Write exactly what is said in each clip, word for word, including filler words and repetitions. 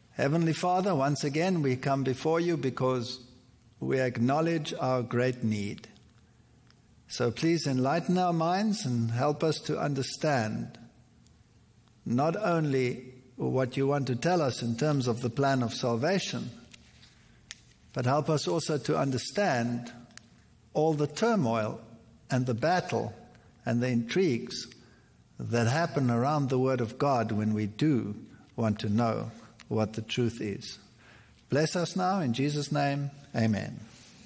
Heavenly Father, once again we come before you because we acknowledge our great need. So please enlighten our minds and help us to understand not only what you want to tell us in terms of the plan of salvation, but help us also to understand all the turmoil and the battle and the intrigues that happen around the Word of God when we do want to know what the truth is. Bless us now in Jesus' name. Amen.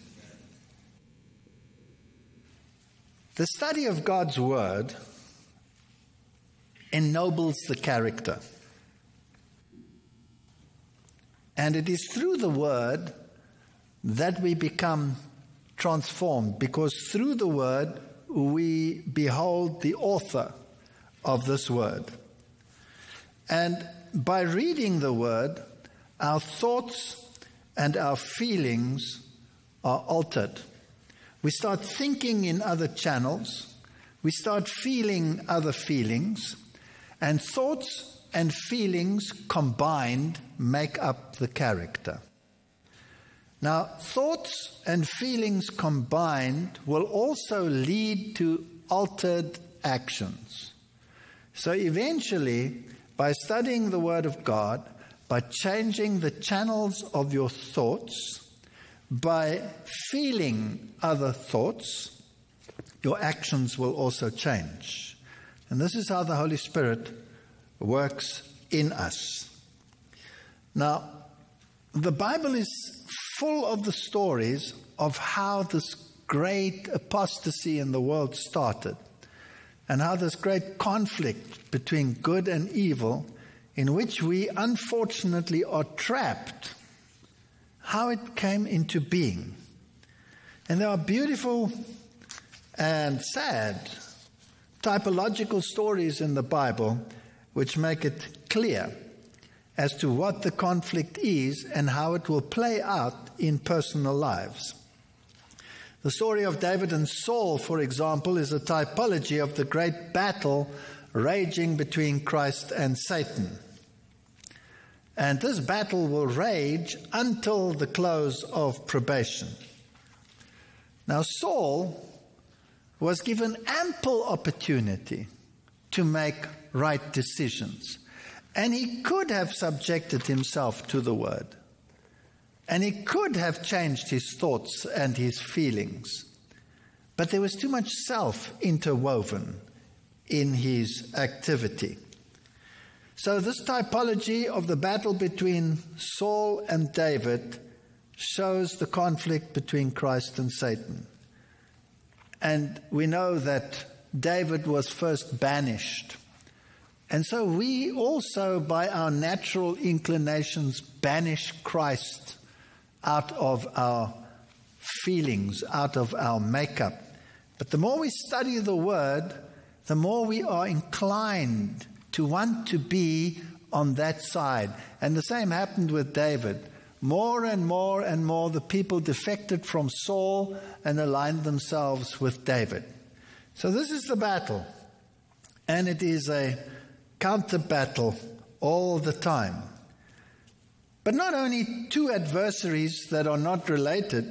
The study of God's Word ennobles the character. And it is through the Word that we become transformed, because through the Word we behold the author of this Word. And by reading the Word, our thoughts and our feelings are altered. We start thinking in other channels, we start feeling other feelings, and thoughts and feelings combined make up the character. Now, thoughts and feelings combined will also lead to altered actions. So eventually, by studying the Word of God, by changing the channels of your thoughts, by feeling other thoughts, your actions will also change. And this is how the Holy Spirit works in us. Now, the Bible is full of the stories of how this great apostasy in the world started, and how this great conflict between good and evil, in which we unfortunately are trapped, how it came into being. And there are beautiful and sad typological stories in the Bible which make it clear as to what the conflict is and how it will play out in personal lives. The story of David and Saul, for example, is a typology of the great battle raging between Christ and Satan. And this battle will rage until the close of probation. Now, Saul was given ample opportunity to make right decisions. And he could have subjected himself to the Word. And he could have changed his thoughts and his feelings. But there was too much self interwoven in his activity. So this typology of the battle between Saul and David shows the conflict between Christ and Satan. And we know that David was first banished. And so we also, by our natural inclinations, banish Christ out of our feelings, out of our makeup. But the more we study the Word, the more we are inclined to want to be on that side. And the same happened with David. More and more and more the people defected from Saul and aligned themselves with David. So this is the battle. And it is a counter battle all the time. But not only two adversaries that are not related,